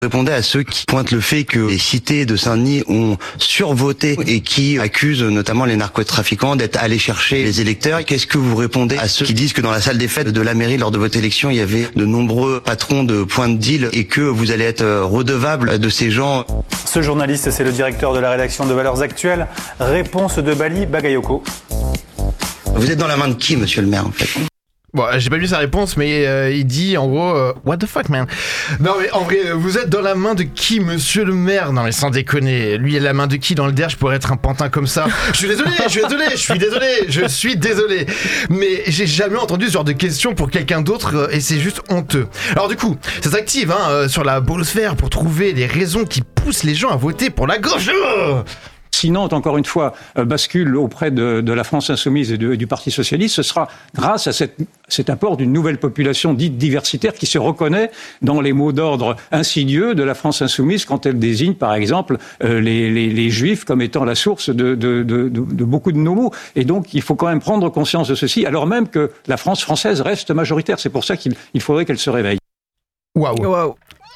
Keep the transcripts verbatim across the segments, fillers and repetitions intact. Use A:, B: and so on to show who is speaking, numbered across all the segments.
A: Répondez à ceux qui pointent le fait que les cités de Saint-Denis ont survoté et qui accusent notamment les narcotrafiquants d'être allés chercher les électeurs. Qu'est-ce que vous répondez à ceux qui disent que dans la salle des fêtes de la mairie lors de votre élection, il y avait de nombreux patrons de points de deal et que vous allez être redevable de ces gens?
B: Ce journaliste, c'est le directeur de la rédaction de Valeurs Actuelles. Réponse de Bali Bagayoko.
A: Vous êtes dans la main de qui, monsieur le maire, en fait?
C: Bon, j'ai pas lu sa réponse, mais euh, il dit en gros euh, what the fuck, man. Non mais en vrai, vous êtes dans la main de qui, monsieur le maire? Non mais sans déconner, lui est la main de qui dans le D R? Je pourrais être un pantin comme ça. Je suis désolé, je suis désolé, je suis désolé, je suis désolé. Mais j'ai jamais entendu ce genre de questions pour quelqu'un d'autre euh, et c'est juste honteux. Alors du coup, ça s'active hein, euh, sur la bolosphère pour trouver les raisons qui poussent les gens à voter pour la gauche. Oh
D: Si Nantes, encore une fois, euh, bascule auprès de, de la France insoumise et, de, et du Parti socialiste, ce sera grâce à cette, cet apport d'une nouvelle population dite diversitaire qui se reconnaît dans les mots d'ordre insidieux de la France insoumise quand elle désigne, par exemple, euh, les, les, les Juifs comme étant la source de, de, de, de, de beaucoup de nos maux. Et donc, il faut quand même prendre conscience de ceci, alors même que la France française reste majoritaire. C'est pour ça qu'il il faudrait qu'elle se réveille.
C: Waouh wow.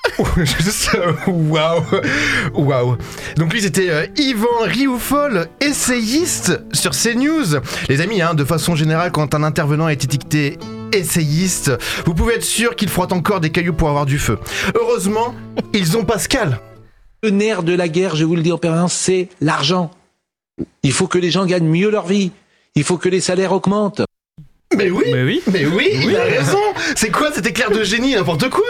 C: Waouh, waouh. Donc lui c'était euh, Yvan Rioufol, essayiste sur CNews. Les amis, hein, de façon générale, quand un intervenant est étiqueté essayiste, vous pouvez être sûr qu'il frotte encore des cailloux pour avoir du feu. Heureusement, ils ont Pascal.
E: Le nerf de la guerre, je vous le dis en permanence, c'est l'argent. Il faut que les gens gagnent mieux leur vie. Il faut que les salaires augmentent.
C: Mais oui, mais oui, mais oui, oui. Il a raison. C'est quoi cet éclair de génie, n'importe quoi?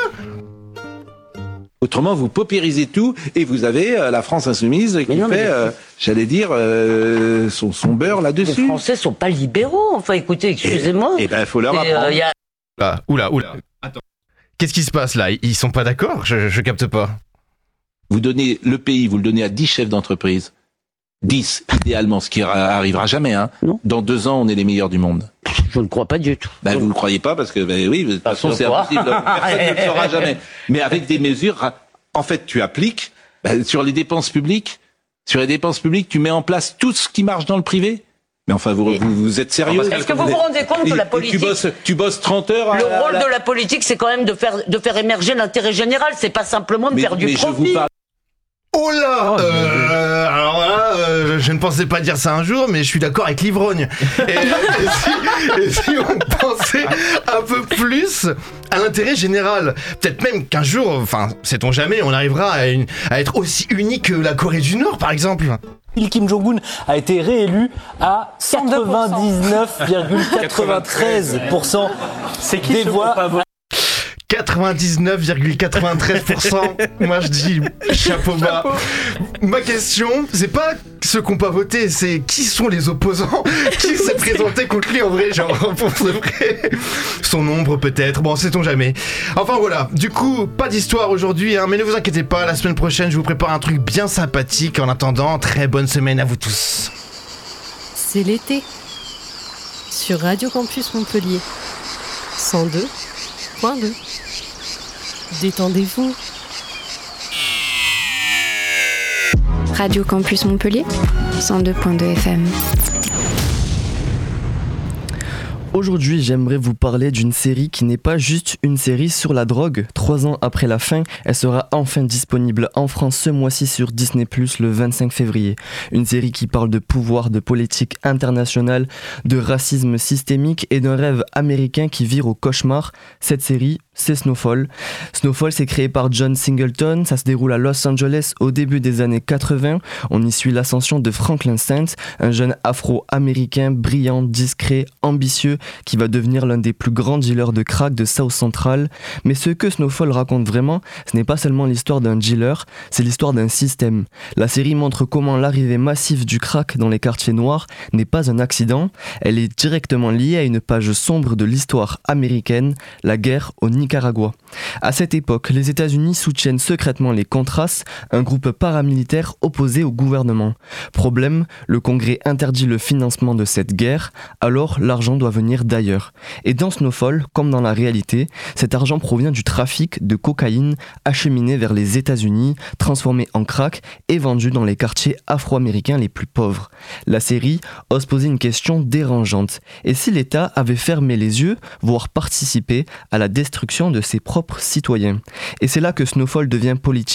E: Autrement, vous paupérisez tout et vous avez euh, la France insoumise qui non, fait, euh, j'allais dire, euh, son, son beurre là-dessus.
F: Les Français sont pas libéraux. Enfin, écoutez, excusez-moi.
E: Et, et ben, il faut leur apprendre.
F: Euh, y a...
C: Ah, oula, oula. Attends. Qu'est-ce qui se passe là? Ils sont pas d'accord? je, je capte pas.
E: Vous donnez le pays, vous le donnez à dix chefs d'entreprise. dix, idéalement, ce qui arrivera jamais. Hein.
F: Non.
E: Dans deux ans, on est les meilleurs du monde.
F: Je ne crois pas du tout.
E: Ben, vous ne le croyez pas parce que, ben oui, de toute façon, c'est impossible. Personne ne le saura jamais. Mais avec des mesures, en fait, tu appliques, ben, sur les dépenses publiques, sur les dépenses publiques, tu mets en place tout ce qui marche dans le privé. Mais enfin, vous, vous, vous êtes sérieux?
F: Est-ce que vous vous rendez compte que la politique...
E: Tu bosses, tu bosses trente heures à,
F: Le rôle
E: la...
F: de la politique, c'est quand même de faire, de faire émerger l'intérêt général. C'est pas simplement de
E: mais,
F: faire du
E: mais
F: profit.
E: Je vous parle...
C: Oh là euh, Alors là, euh, je ne pensais pas dire ça un jour, mais je suis d'accord avec l'ivrogne. Et, et, si, et si on pensait un peu plus à l'intérêt général, peut-être même qu'un jour, enfin, sait-on jamais, on arrivera à, une, à être aussi uni que la Corée du Nord, par exemple.
G: Kim Jong-un a été réélu à quatre-vingt-dix-neuf virgule quatre-vingt-treize pour cent
B: C'est qui
G: des voix.
C: quatre-vingt-dix-neuf virgule quatre-vingt-treize pour cent. Moi je dis chapeau bas. Ma question, c'est pas ceux qui n'ont pas voté, c'est qui sont les opposants? Qui s'est présenté contre lui en vrai, genre pour de vrai? Son nombre peut-être, bon sait-on jamais. Enfin voilà, du coup pas d'histoire aujourd'hui hein, mais ne vous inquiétez pas, la semaine prochaine je vous prépare un truc bien sympathique. En attendant, très bonne semaine à vous tous.
H: C'est l'été sur Radio Campus Montpellier cent deux point deux. Détendez-vous.
I: Radio Campus Montpellier, cent deux point deux F M.
J: Aujourd'hui, j'aimerais vous parler d'une série qui n'est pas juste une série sur la drogue. Trois ans après la fin, elle sera enfin disponible en France ce mois-ci sur Disney plus, le vingt-cinq février. Une série qui parle de pouvoir, de politique internationale, de racisme systémique et d'un rêve américain qui vire au cauchemar. Cette série, c'est Snowfall. Snowfall, c'est créé par John Singleton. Ça se déroule à Los Angeles au début des années quatre-vingts. On y suit l'ascension de Franklin Saint, un jeune afro-américain brillant, discret, ambitieux, qui va devenir l'un des plus grands dealers de crack de South Central. Mais ce que Snowfall raconte vraiment, ce n'est pas seulement l'histoire d'un dealer, c'est l'histoire d'un système. La série montre comment l'arrivée massive du crack dans les quartiers noirs n'est pas un accident. Elle est directement liée à une page sombre de l'histoire américaine, la guerre au Nicaragua. À cette époque, les États-Unis soutiennent secrètement les Contras, un groupe paramilitaire opposé au gouvernement. Problème, le Congrès interdit le financement de cette guerre, alors l'argent doit venir d'ailleurs. Et dans Snowfall, comme dans la réalité, cet argent provient du trafic de cocaïne acheminé vers les États-Unis, transformé en crack et vendu dans les quartiers afro-américains les plus pauvres. La série ose poser une question dérangeante. Et si l'État avait fermé les yeux, voire participé à la destruction destruction de ses propres citoyens. Et c'est là que Snowfall devient politique.